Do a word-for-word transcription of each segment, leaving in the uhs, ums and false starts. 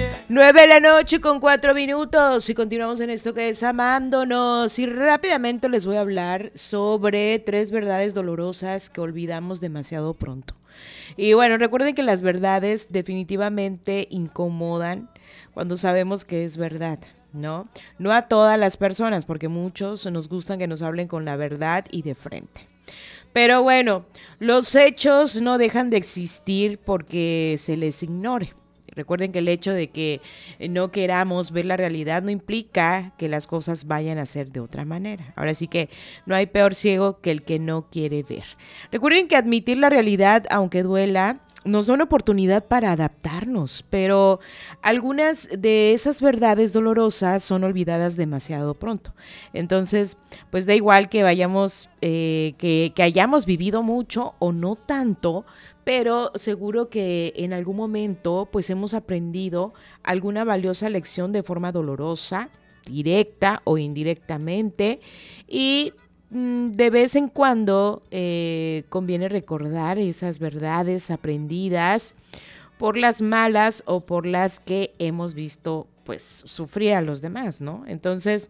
Nueve de la noche con cuatro minutos y continuamos en esto que es Amándonos. Y rápidamente les voy a hablar sobre tres verdades dolorosas que olvidamos demasiado pronto. Y bueno, recuerden que las verdades definitivamente incomodan cuando sabemos que es verdad, ¿no? No a todas las personas, porque muchos nos gustan que nos hablen con la verdad y de frente. Pero bueno, los hechos no dejan de existir porque se les ignore. Recuerden que el hecho de que no queramos ver la realidad no implica que las cosas vayan a ser de otra manera. Ahora sí que no hay peor ciego que el que no quiere ver. Recuerden que admitir la realidad, aunque duela, nos da una oportunidad para adaptarnos, pero algunas de esas verdades dolorosas son olvidadas demasiado pronto. Entonces, pues da igual que vayamos, eh, que, que hayamos vivido mucho o no tanto, pero seguro que en algún momento pues hemos aprendido alguna valiosa lección de forma dolorosa, directa o indirectamente, y de vez en cuando eh, conviene recordar esas verdades aprendidas por las malas o por las que hemos visto pues sufrir a los demás, ¿no? Entonces,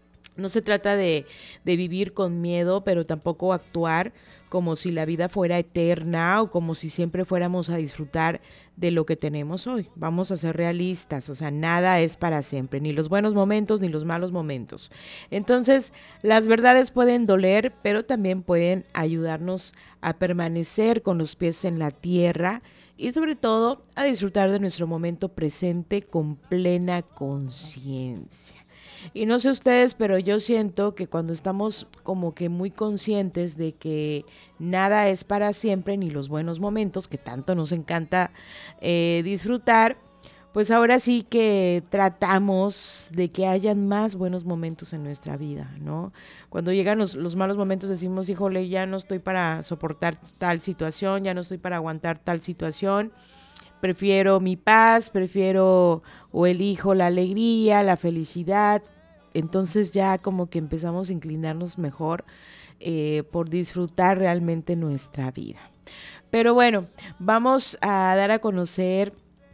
no se trata de, de vivir con miedo, pero tampoco actuar como si la vida fuera eterna o como si siempre fuéramos a disfrutar de lo que tenemos hoy. Vamos a ser realistas, o sea, nada es para siempre, ni los buenos momentos ni los malos momentos. Entonces, las verdades pueden doler, pero también pueden ayudarnos a permanecer con los pies en la tierra y sobre todo a disfrutar de nuestro momento presente con plena conciencia. Y no sé ustedes, pero yo siento que cuando estamos como que muy conscientes de que nada es para siempre, ni los buenos momentos, que tanto nos encanta eh, disfrutar, pues ahora sí que tratamos de que hayan más buenos momentos en nuestra vida, ¿no? Cuando llegan los, los malos momentos decimos, híjole, ya no estoy para soportar tal situación, ya no estoy para aguantar tal situación. Prefiero mi paz, prefiero o elijo la alegría, la felicidad. Entonces ya como que empezamos a inclinarnos mejor eh, por disfrutar realmente nuestra vida. Pero bueno, vamos a dar a conocer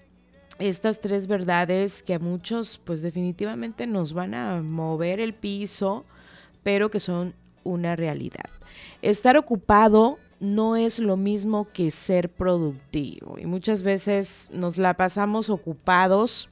estas tres verdades que a muchos pues definitivamente nos van a mover el piso, pero que son una realidad. Estar ocupado no es lo mismo que ser productivo y muchas veces nos la pasamos ocupados,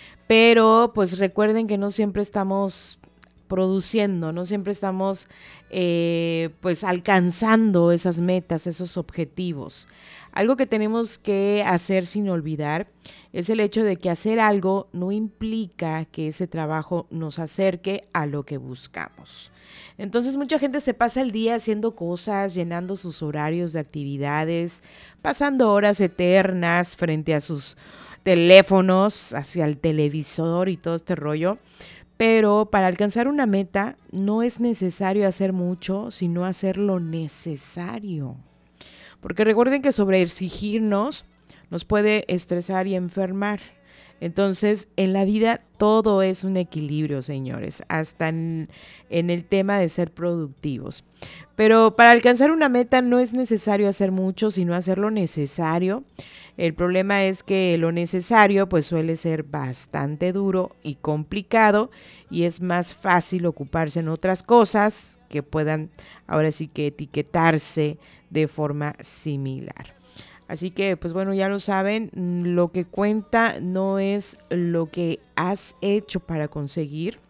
pero pues recuerden que no siempre estamos produciendo, no siempre estamos eh, pues alcanzando esas metas, esos objetivos. Algo que tenemos que hacer sin olvidar es el hecho de que hacer algo no implica que ese trabajo nos acerque a lo que buscamos. Entonces mucha gente se pasa el día haciendo cosas, llenando sus horarios de actividades, pasando horas eternas frente a sus teléfonos, hacia el televisor y todo este rollo. Pero para alcanzar una meta no es necesario hacer mucho, sino hacer lo necesario. Porque recuerden que sobreexigirnos nos puede estresar y enfermar. Entonces, en la vida todo es un equilibrio, señores, hasta en, en el tema de ser productivos. Pero para alcanzar una meta no es necesario hacer mucho, sino hacer lo necesario. El problema es que lo necesario pues suele ser bastante duro y complicado y es más fácil ocuparse en otras cosas que puedan ahora sí que etiquetarse de forma similar. Así que, pues bueno, ya lo saben, lo que cuenta no es lo que has hecho para conseguir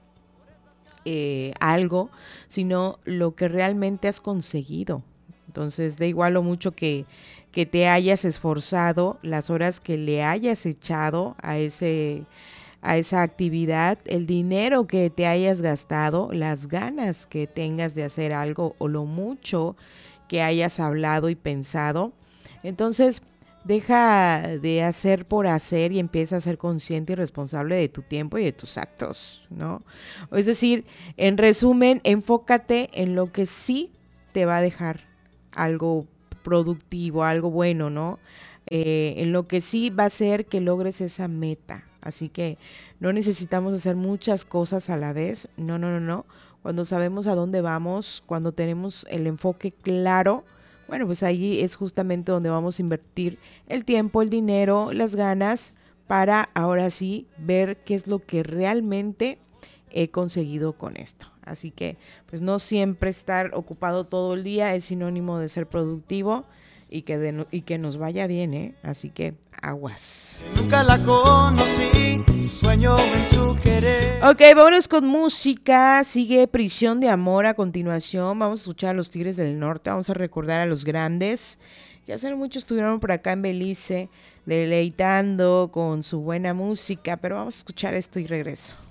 eh, algo, sino lo que realmente has conseguido. Entonces, da igual lo mucho que, que te hayas esforzado, las horas que le hayas echado a ese a esa actividad, el dinero que te hayas gastado, las ganas que tengas de hacer algo o lo mucho que hayas hablado y pensado. Entonces, deja de hacer por hacer y empieza a ser consciente y responsable de tu tiempo y de tus actos, ¿no? Es decir, en resumen, enfócate en lo que sí te va a dejar algo productivo, algo bueno, ¿no? Eh, en lo que sí va a hacer que logres esa meta. Así que no necesitamos hacer muchas cosas a la vez. No, no, no, no. Cuando sabemos a dónde vamos, cuando tenemos el enfoque claro, bueno, pues ahí es justamente donde vamos a invertir el tiempo, el dinero, las ganas para ahora sí ver qué es lo que realmente he conseguido con esto. Así que pues no siempre estar ocupado todo el día es sinónimo de ser productivo y que, de, y que nos vaya bien, ¿eh? Así que aguas. Nunca la conocí, sueño en su querer. Ok, vámonos con música. Sigue Prisión de Amor a continuación. Vamos a escuchar a los Tigres del Norte. Vamos a recordar a los grandes. Ya hace mucho estuvieron por acá en Belice, deleitando con su buena música. Pero vamos a escuchar esto y regreso.